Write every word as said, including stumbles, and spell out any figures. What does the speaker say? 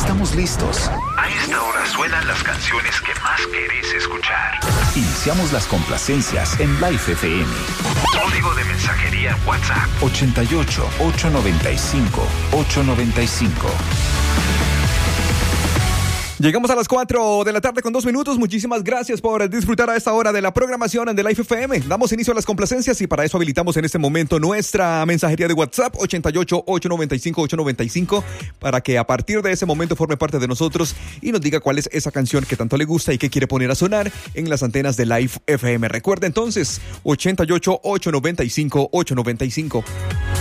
estamos listos. A esta hora suenan las canciones que más querés escuchar. Iniciamos las complacencias en Life F M. Código de mensajería en WhatsApp. ochenta y ocho, ochocientos noventa y cinco, ochocientos noventa y cinco. Llegamos a las cuatro de la tarde con dos minutos. Muchísimas gracias por disfrutar a esta hora de la programación de Life F M. Damos inicio a las complacencias y para eso habilitamos en este momento nuestra mensajería de WhatsApp ochenta y ocho, ochocientos noventa y cinco, ochocientos noventa y cinco para que a partir de ese momento forme parte de nosotros y nos diga cuál es esa canción que tanto le gusta y que quiere poner a sonar en las antenas de Life F M. Recuerda entonces ochenta y ocho, ochocientos noventa y cinco, ochocientos noventa y cinco.